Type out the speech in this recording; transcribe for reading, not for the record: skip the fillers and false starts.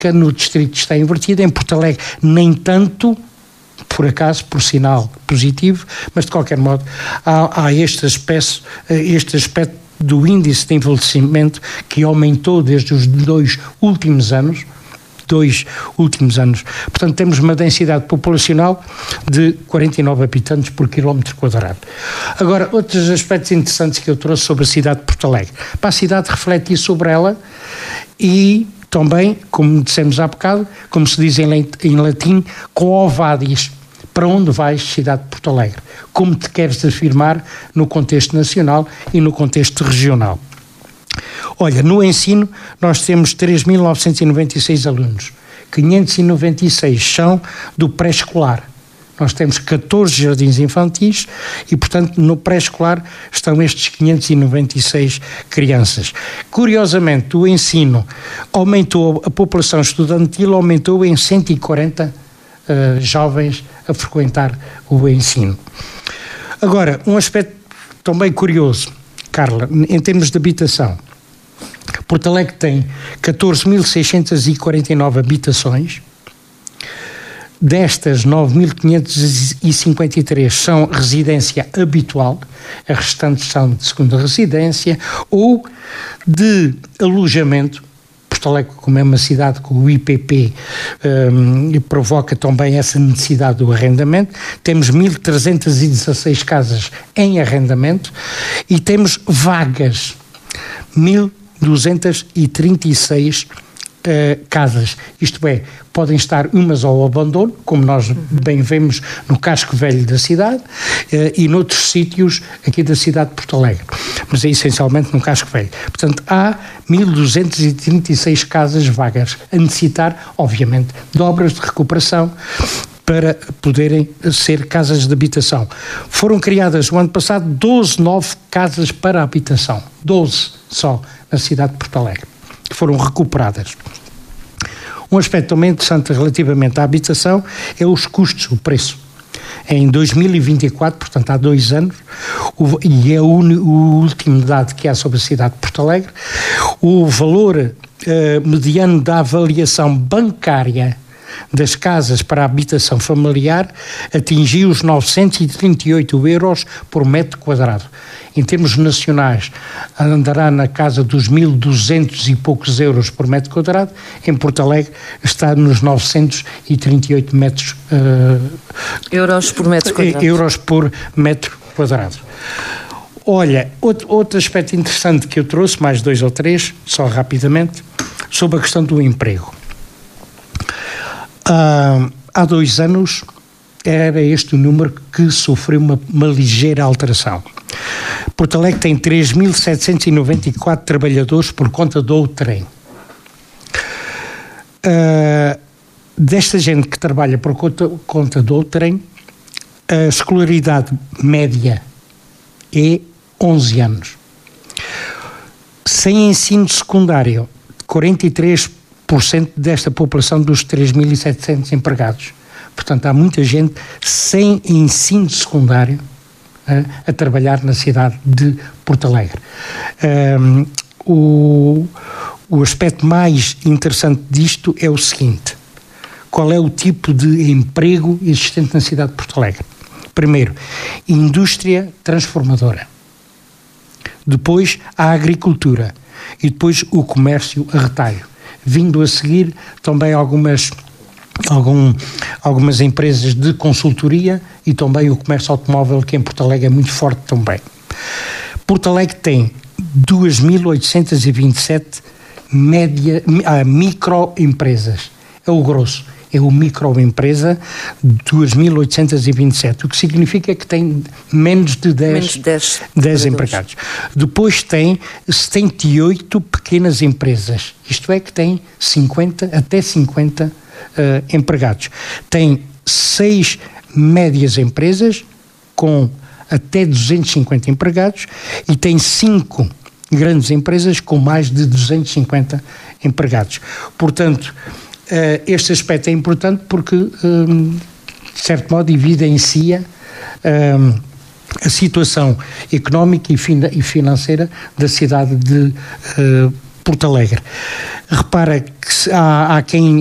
no distrito está invertida, em Porto Alegre nem tanto, por acaso, por sinal positivo, mas de qualquer modo há este aspecto do índice de envelhecimento que aumentou desde os dois últimos anos. Portanto, temos uma densidade populacional de 49 habitantes por quilómetro quadrado. Agora, outros aspectos interessantes que eu trouxe sobre a cidade de Porto Alegre. Para a cidade refletir sobre ela e também, como dissemos há bocado, como se diz em latim, quo vadis, para onde vais, cidade de Porto Alegre? Como te queres afirmar no contexto nacional e no contexto regional? Olha, no ensino nós temos 3.996 alunos, 596 são do pré-escolar. Nós temos 14 jardins infantis e, portanto, no pré-escolar estão estes 596 crianças. Curiosamente, o ensino aumentou, a população estudantil aumentou em 140 jovens a frequentar o ensino. Agora, um aspecto também curioso, Carla, em termos de habitação. Porto Alegre tem 14.649 habitações, destas 9.553 são residência habitual, as restantes são de segunda residência ou de alojamento. Porto Alegre, como é uma cidade com o IPP, provoca também essa necessidade do arrendamento. Temos 1.316 casas em arrendamento e temos vagas, 1.236 casas, isto é, podem estar umas ao abandono, como nós bem vemos no casco velho da cidade e noutros sítios aqui da cidade de Porto Alegre, mas é essencialmente no casco velho. Portanto, há 1.236 casas vagas a necessitar, obviamente, de obras de recuperação para poderem ser casas de habitação. Foram criadas no ano passado 12 novas casas para habitação, 12 só na cidade de Porto Alegre, que foram recuperadas. Um aspecto também interessante relativamente à habitação é os custos, o preço. Em 2024, portanto há 2 anos, e é o último dado que há sobre a cidade de Porto Alegre, o valor mediano da avaliação bancária das casas para a habitação familiar atingiu os 938 euros por metro quadrado. Em termos nacionais, andará na casa dos 1.200 e poucos euros por metro quadrado. Em Porto Alegre está nos 938 euros por metro quadrado. Euros por metro quadrado. Olha, outro aspecto interessante que eu trouxe, mais 2 ou 3, só rapidamente, sobre a questão do emprego. Há 2 anos era este o número que sofreu uma ligeira alteração. Porto Alegre tem 3.794 trabalhadores por conta do trem. Desta gente que trabalha por conta do trem, a escolaridade média é 11 anos. Sem ensino secundário, 43% desta população dos 3.700 empregados. Portanto, há muita gente sem ensino secundário a trabalhar na cidade de Porto Alegre. O aspecto mais interessante disto é o seguinte: qual é o tipo de emprego existente na cidade de Porto Alegre? Primeiro, indústria transformadora. Depois, a agricultura. E depois, o comércio a retalho. Vindo a seguir também algumas empresas de consultoria e também o comércio automóvel, que em Porto Alegre é muito forte também. Porto Alegre tem 2.827 microempresas. É o grosso. É o microempresa, 2.827, o que significa que tem menos de 10 empregados. Depois tem 78 pequenas empresas, isto é, que tem até 50 empregados. Tem 6 médias empresas com até 250 empregados e tem 5 grandes empresas com mais de 250 empregados. Portanto, este aspecto é importante porque, de certo modo, evidencia a situação económica e financeira da cidade de Porto Alegre. Repara que há quem